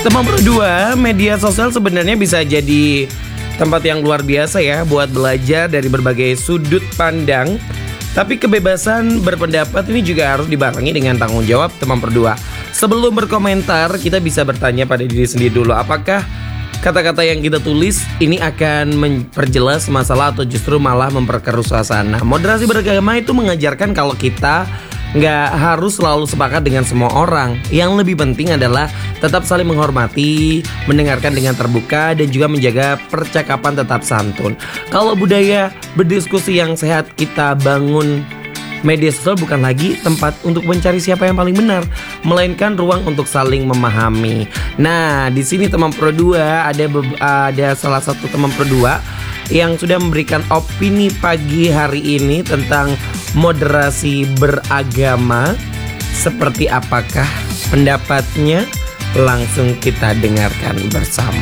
Teman berdua, media sosial sebenarnya bisa jadi tempat yang luar biasa ya buat belajar dari berbagai sudut pandang. Tapi kebebasan berpendapat ini juga harus dibarengi dengan tanggung jawab teman berdua. Sebelum berkomentar, kita bisa bertanya pada diri sendiri dulu, apakah kata-kata yang kita tulis ini akan memperjelas masalah atau justru malah memperkeruh suasana. Moderasi beragama itu mengajarkan kalau kita nggak harus selalu sepakat dengan semua orang. Yang lebih penting adalah tetap saling menghormati, mendengarkan dengan terbuka, dan juga menjaga percakapan tetap santun. Kalau budaya berdiskusi yang sehat kita bangun, media sosial bukan lagi tempat untuk mencari siapa yang paling benar, melainkan ruang untuk saling memahami. Nah, di sini teman Pro 2 ada salah satu teman Pro 2 yang sudah memberikan opini pagi hari ini tentang moderasi beragama. Seperti apakah pendapatnya? Langsung kita dengarkan bersama.